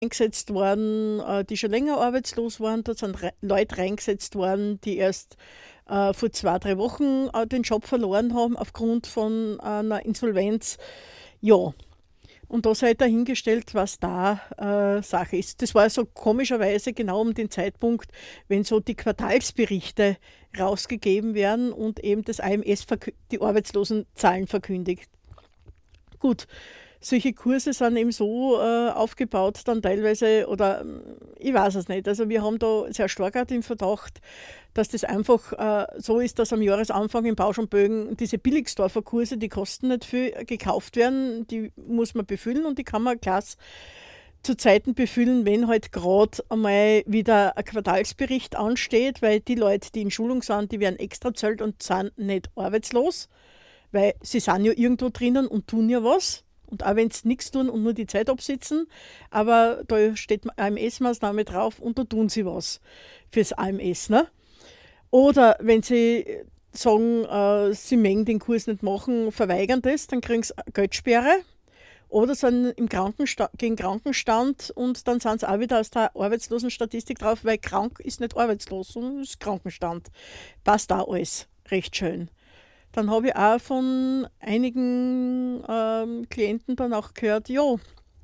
eingesetzt worden, die schon länger arbeitslos waren. Da sind Leute reingesetzt worden, die erst vor 2, 3 Wochen den Job verloren haben aufgrund von einer Insolvenz. Ja, und da sei dahingestellt, was da Sache ist. Das war so komischerweise genau um den Zeitpunkt, wenn so die Quartalsberichte rausgegeben werden und eben das AMS die Arbeitslosenzahlen verkündigt. Gut, solche Kurse sind eben so aufgebaut, dann teilweise, oder ich weiß es nicht. Also wir haben da sehr stark auch den Verdacht, dass das einfach so ist, dass am Jahresanfang in Bausch und Bögen diese Billigsdorfer Kurse, die kosten nicht viel, gekauft werden, die muss man befüllen und die kann man klasse zu Zeiten befüllen, wenn halt gerade einmal wieder ein Quartalsbericht ansteht, weil die Leute, die in Schulung sind, die werden extra zahlt und sind nicht arbeitslos, weil sie sind ja irgendwo drinnen und tun ja was. Und auch wenn sie nichts tun und nur die Zeit absitzen, aber da steht AMS-Maßnahme drauf und da tun sie was fürs AMS. Ne? Oder wenn sie sagen, sie mögen den Kurs nicht machen, verweigern das, dann kriegen sie eine Geldsperre. Oder sind gegen Krankenstand und dann sind sie auch wieder aus der Arbeitslosenstatistik drauf, weil krank ist nicht arbeitslos, sondern ist Krankenstand. Passt auch alles recht schön. Dann habe ich auch von einigen Klienten dann auch gehört, ja,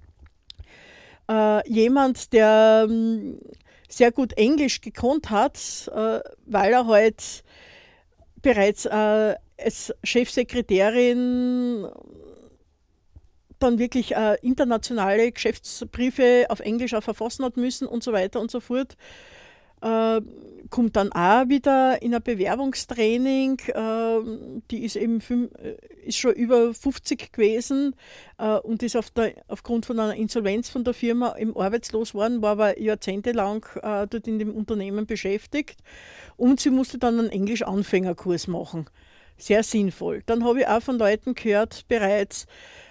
jemand, der sehr gut Englisch gekonnt hat, weil er halt bereits als Chefsekretärin dann wirklich internationale Geschäftsbriefe auf Englisch auch verfassen hat müssen und so weiter und so fort. Kommt dann auch wieder in ein Bewerbungstraining, die ist eben ist schon über 50 gewesen und ist aufgrund von einer Insolvenz von der Firma eben arbeitslos worden, war aber jahrzehntelang dort in dem Unternehmen beschäftigt und sie musste dann einen Englisch-Anfängerkurs machen. Sehr sinnvoll. Dann habe ich auch von Leuten gehört bereits,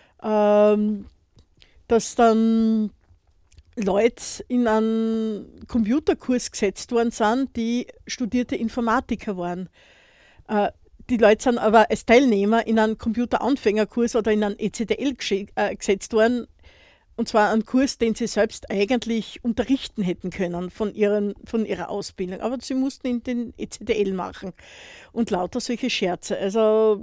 dass dann Leute in einen Computerkurs gesetzt worden sind, die studierte Informatiker waren. Die Leute sind aber als Teilnehmer in einen Computeranfängerkurs oder in einen ECDL gesetzt worden. Und zwar einen Kurs, den sie selbst eigentlich unterrichten hätten können von ihrer Ausbildung. Aber sie mussten in den ECDL machen. Und lauter solche Scherze. Also,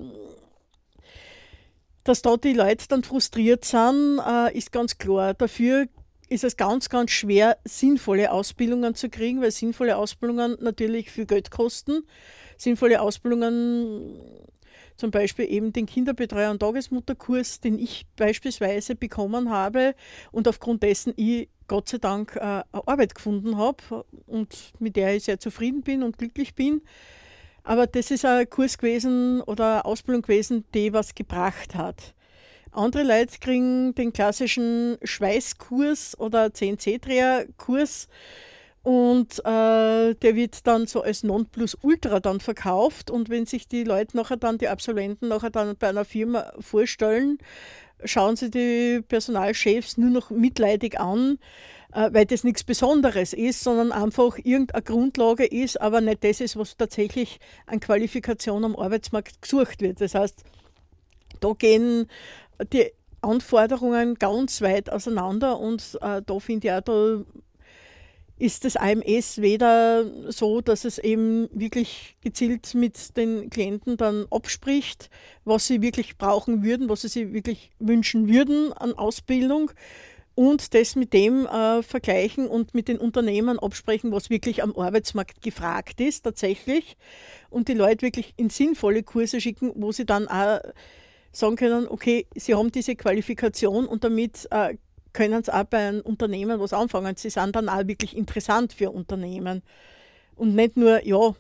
dass da die Leute dann frustriert sind, ist ganz klar. Dafür ist es ganz, ganz schwer, sinnvolle Ausbildungen zu kriegen, weil sinnvolle Ausbildungen natürlich viel Geld kosten. Sinnvolle Ausbildungen, zum Beispiel eben den Kinderbetreuer- und Tagesmutterkurs, den ich beispielsweise bekommen habe und aufgrund dessen ich Gott sei Dank eine Arbeit gefunden habe und mit der ich sehr zufrieden bin und glücklich bin. Aber das ist ein Kurs gewesen oder eine Ausbildung gewesen, die was gebracht hat. Andere Leute kriegen den klassischen Schweißkurs oder CNC-Dreherkurs und der wird dann so als Nonplusultra dann verkauft und wenn sich die Leute nachher dann, die Absolventen nachher dann bei einer Firma vorstellen, schauen sie die Personalchefs nur noch mitleidig an, weil das nichts Besonderes ist, sondern einfach irgendeine Grundlage ist, aber nicht das ist, was tatsächlich an Qualifikation am Arbeitsmarkt gesucht wird. Das heißt, da gehen die Anforderungen ganz weit auseinander und da finde ich auch, da ist das AMS weder so, dass es eben wirklich gezielt mit den Klienten dann abspricht, was sie wirklich brauchen würden, was sie sich wirklich wünschen würden an Ausbildung und das mit dem vergleichen und mit den Unternehmen absprechen, was wirklich am Arbeitsmarkt gefragt ist tatsächlich und die Leute wirklich in sinnvolle Kurse schicken, wo sie dann auch sagen können, okay, sie haben diese Qualifikation und damit können sie auch bei einem Unternehmen was anfangen. Sie sind dann auch wirklich interessant für Unternehmen. Und nicht nur, ja,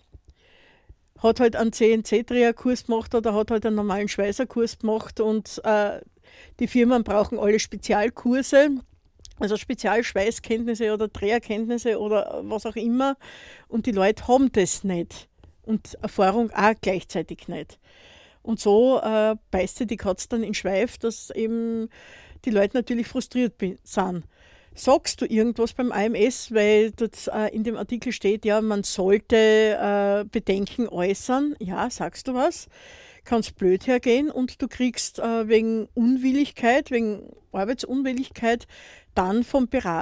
hat halt einen CNC-Dreherkurs gemacht oder hat halt einen normalen Schweißerkurs gemacht und die Firmen brauchen alle Spezialkurse, also Spezialschweißkenntnisse oder Dreherkenntnisse oder was auch immer und die Leute haben das nicht und Erfahrung auch gleichzeitig nicht. Und so beißt sie die Katze dann in Schweif, dass eben die Leute natürlich frustriert sind. Sagst du irgendwas beim AMS, weil dort in dem Artikel steht, ja, man sollte Bedenken äußern. Ja, sagst du was? Kannst blöd hergehen und du kriegst wegen Unwilligkeit, wegen Arbeitsunwilligkeit dann vom Berater